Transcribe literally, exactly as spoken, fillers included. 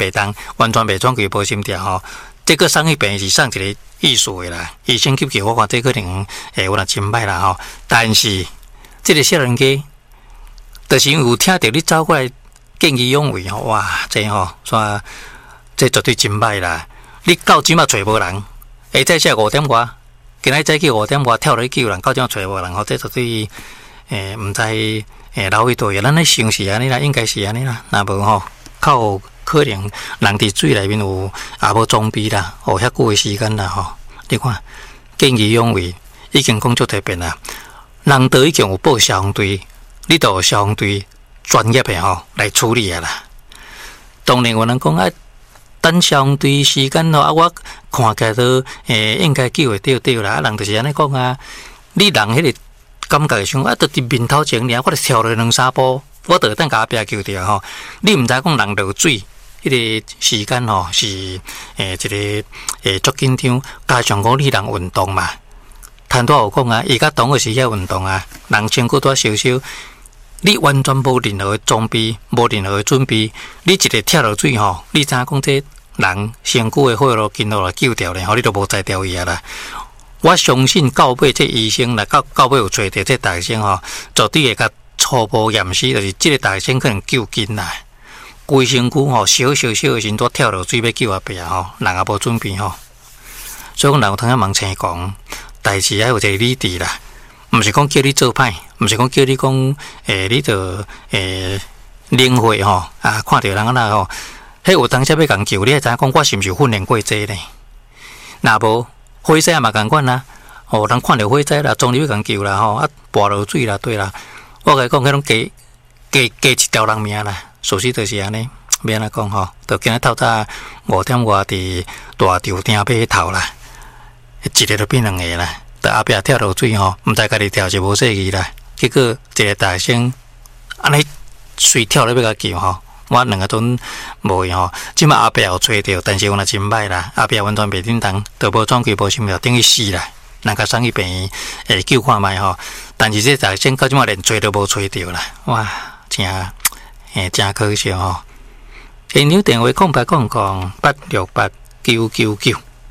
袂当，完全袂转去无心跳吼。这个送去病院是送一个意思的啦，医生急救我看这可能会有人真歹啦吼。但是这个少年家，就是因为有听到你走过来见义勇为吼，哇，这吼，煞这绝对真歹啦！你到今仔找无人，下早些五点外，今仔早起五点外跳落去救人，到今仔找无人吼，这绝对诶，毋知诶老一辈，咱咧想是安尼啦，应该是安尼啦，若无吼，靠可能人伫水内面有也无装备啦，哦，遐久诶时间啦吼，你看见义勇为已经讲足特别啦，人都已经有报消防队，你都有消防队专业诶吼来处理啊啦。当然有人讲啊。等消防队时间咯，啊，我看起来都诶应该救会到到啦。啊，人就是安尼讲啊，你人迄个感觉想啊，都伫面头前尔，我就跳落两三步，我就等甲后壁救着吼。你毋知讲人落水，迄个时间吼是诶一个诶足紧张，加上讲你人运动嘛，摊多有讲啊，伊甲同个时遐运动啊，人身躯多烧烧。你完全无任何的装备，无任何的准备，你一个跳落水吼，你知讲这人身躯的血路经落来救掉咧，吼，你都无在掉伊啊啦。我相信到尾这医生来到到尾有找到这大生吼，绝对会甲初步验尸，就是这个大生可能救紧啦。规身躯吼，小小小的时阵跳落水要救阿爸吼，人也无准备吼，所以讲人有通啊盲青讲，代志还有一个理智啦。毋是讲叫你做歹，毋是讲叫你讲，诶、欸，你着诶领会吼啊，看到人安那吼，迄有当时要共救，你会知影讲我是毋是有训练过这呢？若无火灾嘛共款啦，哦，人看到火灾啦，总你要共救啦吼，啊，跋落水啦，对啦，我甲你讲，迄种加加加一条人命啦，属实就是安尼，免安讲吼，着今日透早五点外伫大潮顶码头啦，一个都变两个啦。在后壁跳落水吼，毋知家己跳是无细意啦。结果一个大生安尼随跳咧要甲救吼，我两个钟无去吼。即摆后壁有找着，但是我若真歹啦，后壁完全袂叮当，都无转去无心跳，等于死啦。人甲送去病院会救看觅吼，但是这大生到即摆连找都无找着啦，哇，真诶真可惜吼。电话电话空八空空八六八九九九。